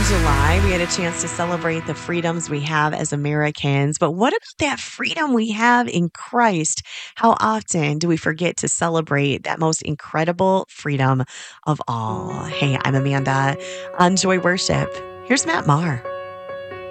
July, we had a chance to celebrate the freedoms we have as Americans. But what about that freedom we have in Christ? How often do we forget to celebrate that most incredible freedom of all? Hey, I'm Amanda on Joy Worship. Here's Matt Maher.